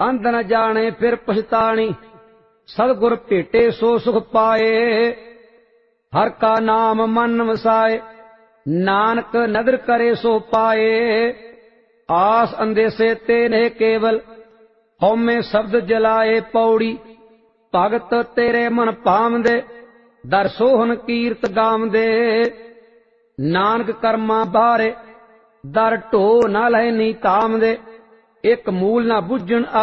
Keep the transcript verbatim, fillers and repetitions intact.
ਅੰਧ ਨ ਜਾਣੇ ਫਿਰ ਪਛਤਾਣੀ। ਸਤਿਗੁਰ ਭੇਟੇ ਸੋ ਸੁਖ ਪਾਏ, ਹਰ ਕਾ ਨਾਮ ਮਨ ਵਸਾਏ। ਨਾਨਕ ਨਦਰ ਕਰੇ ਸੋ ਪਾਏ, ਆਸ ਅੰਦੇਸੇ ਤੇ ਨੇ ਕੇਵਲ। ਹਉਮੈ ਸ਼ਬਦ ਜਲਾਏ ਪੌੜੀ, ਭਗਤ ਤੇਰੇ ਮਨ ਭਾਵਦੇ। ਦਰ ਸੋਹਨ ਕੀਰਤ ਗਾਵਦੇ, ਨਾਨਕ ਕਰਮਾਂ ਬਾਰੇ। ਦਰ ਢੋ ਨਾ ਲੈਨੀ ਤਾਮਦੇ, ਇੱਕ ਮੂਲ ਨਾ ਬੁੱਝਣ